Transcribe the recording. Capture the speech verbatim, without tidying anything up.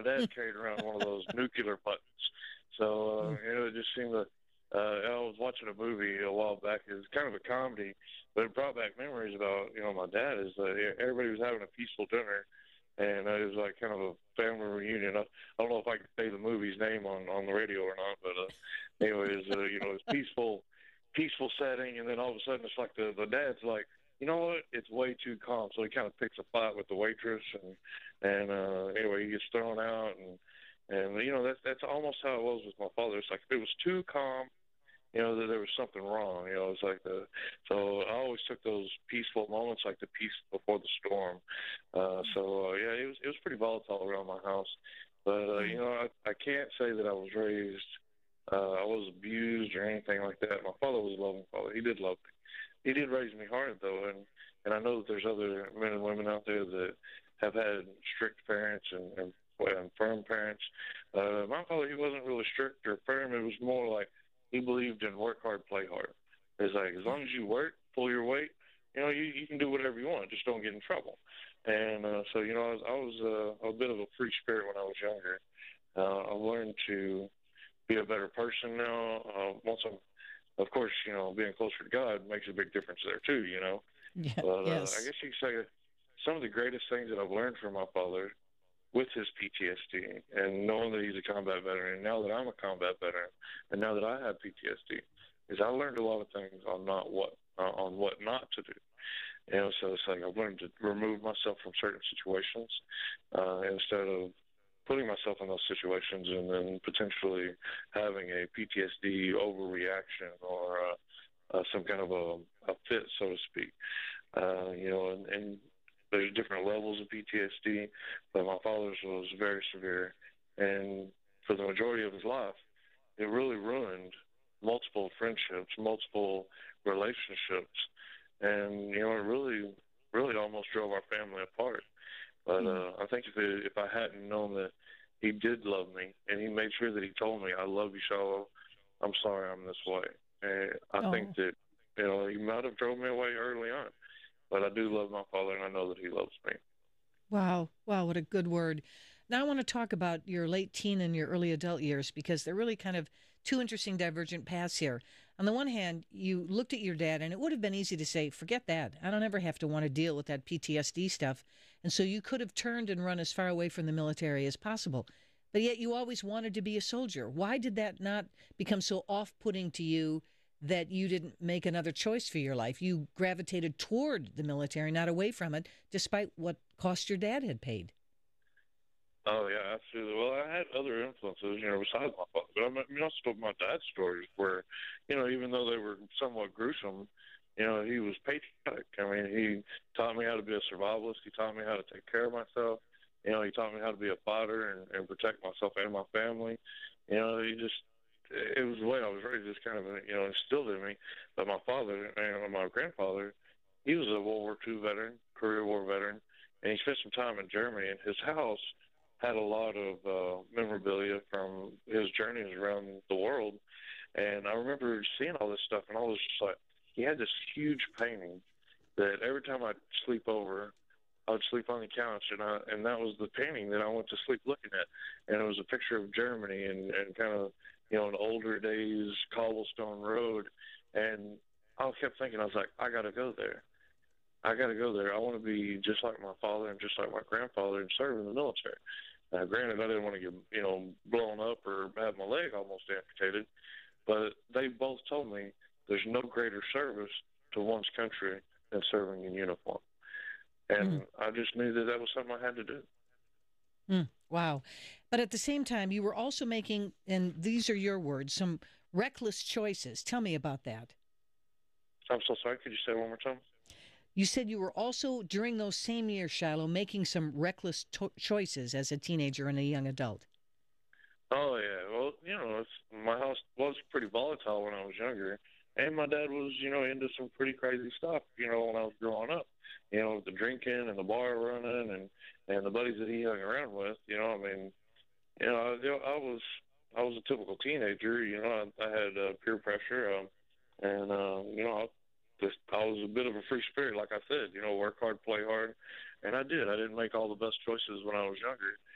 dad carried around one of those nuclear buttons. So uh, Mm. you know, it just seemed to. Uh, I was watching a movie a while back. It was kind of a comedy, but it brought back memories about you know my dad. Is uh, everybody was having a peaceful dinner, and uh, it was like kind of a family reunion. I, I don't know if I can say the movie's name on on the radio or not, but uh, anyways, uh, you know, it's peaceful, peaceful setting, and then all of a sudden it's like the the dad's like, you know what, it's way too calm, so he kind of picks a fight with the waitress, and and uh, anyway, he gets thrown out, and and you know that's that's almost how it was with my father. It's like if it was too calm, you know, that there was something wrong. You know, it's like the so I always took those peaceful moments like the peace before the storm. Uh, so uh, yeah, it was it was pretty volatile around my house, but uh, you Oh. know, I I can't say that I was raised. Uh, I was abused or anything like that. My father was a loving father. He did love me. He did raise me hard though, and and I know that there's other men and women out there that have had strict parents and, and, and firm parents. Uh, my father, he wasn't really strict or firm. It was more like he believed in work hard, play hard. It's like as long as you work, pull your weight, you know, you, you can do whatever you want. Just don't get in trouble. And uh, so, you know, I was, I was uh, a bit of a free spirit when I was younger. Uh, I learned to be a better person now. Uh, once I'm, of course, you know, being closer to God makes a big difference there too. You know, Yeah. but uh, I Yes. guess you could say some of the greatest things that I've learned from my father with his P T S D and knowing that he's a combat veteran, and now that I'm a combat veteran, and now that I have P T S D, is I learned a lot of things on not what uh, on what not to do. You know, so it's like I've learned to remove myself from certain situations uh, instead of putting myself in those situations and then potentially having a P T S D overreaction or uh, uh, some kind of a, a fit, so to speak. Uh, you know, and, and there's different levels of P T S D, but my father's was very severe, and for the majority of his life, it really ruined multiple friendships, multiple relationships, and you know, it really, really almost drove our family apart. But Mm. uh, I think if it, if I hadn't known that he did love me, and he made sure that he told me, "I love you, Shallow. I'm sorry I'm this way," and I think Oh. that you know he might have drove me away early on. But I do love my father, and I know that he loves me. Wow. Wow. What a good word. Now, I want to talk about your late teen and your early adult years because they're really kind of two interesting divergent paths here. On the one hand, you looked at your dad, and it would have been easy to say, forget that. I don't ever have to want to deal with that P T S D stuff. And so you could have turned and run as far away from the military as possible. But yet you always wanted to be a soldier. Why did that not become so off putting to you that you didn't make another choice for your life? You gravitated toward the military, not away from it, despite what cost your dad had paid. Oh yeah, absolutely. Well, I had other influences, you know, besides my father. But I mean, most of my dad's stories were, you know, even though they were somewhat gruesome, you know, he was patriotic. I mean, he taught me how to be a survivalist. He taught me how to take care of myself. You know, he taught me how to be a fighter and, and protect myself and my family. You know, he just, it was the way I was raised, just kind of, you know, instilled in me. But my father and my grandfather, he was a World War Two veteran, Korea War veteran, and he spent some time in Germany. And his house had a lot of uh, memorabilia from his journeys around the world. And I remember seeing all this stuff, and I was just like, he had this huge painting that every time I'd sleep over, I would sleep on the couch, and I, and that was the painting that I went to sleep looking at. And it was a picture of Germany and, and kind of, you know, an older days cobblestone road. And I kept thinking, I was like, I got to go there. I got to go there. I want to be just like my father and just like my grandfather and serve in the military. Uh, granted, I didn't want to get, you know, blown up or have my leg almost amputated, but they both told me there's no greater service to one's country than serving in uniform. And Mm, I just knew that that was something I had to do. mm, wow. But at the same time, you were also making, and these are your words, some reckless choices. Tell me about that. I'm so sorry. Could you say it one more time? You said you were also, during those same years, Shiloh, making some reckless to- choices as a teenager and a young adult. Oh yeah, well, you know, it's, my house was pretty volatile when I was younger, and my dad was, you know, into some pretty crazy stuff. You know, when I was growing up, you know, the drinking and the bar running and and the buddies that he hung around with. You know, I mean, you know, I, you know, I was I was a typical teenager. You know, I, I had uh, peer pressure, um, and uh, you know, I just I was a bit of a free spirit, like I said. You know, work hard, play hard, and I did. I didn't make all the best choices when I was younger,